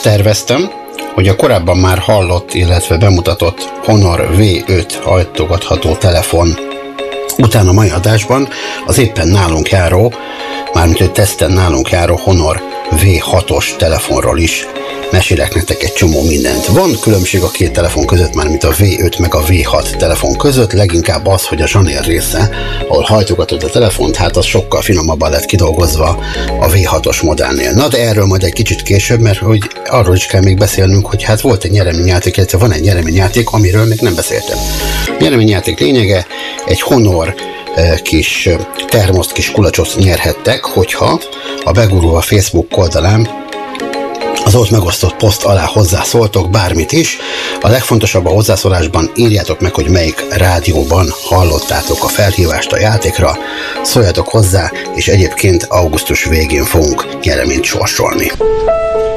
terveztem, hogy a korábban már hallott, illetve bemutatott Honor V5 hajtogatható telefon után a mai adásban az éppen nálunk járó, mármint hogy teszten nálunk járó Honor V6-os telefonról is mesélek nektek egy csomó mindent. Van különbség a két telefon között, mármint a V5 meg a V6 telefon között, leginkább az, hogy a zsanér része, ahol hajtogatod a telefont, hát az sokkal finomabban lett kidolgozva a V6-os modellnél. Na, de erről majd egy kicsit később, mert hogy arról is kell még beszélnünk, hogy hát volt egy nyereményjáték, illetve van egy nyereményjáték, amiről még nem beszéltem. A nyereményjáték lényege, egy Honor kis termoszt, kis kulacsot nyerhettek, hogyha a Begurul a Facebook oldalán az ott megosztott poszt alá hozzászóltok bármit is. A legfontosabb a hozzászólásban írjátok meg, hogy melyik rádióban hallottátok a felhívást a játékra, szóljatok hozzá, és egyébként augusztus végén fogunk nyereményt sorsolni.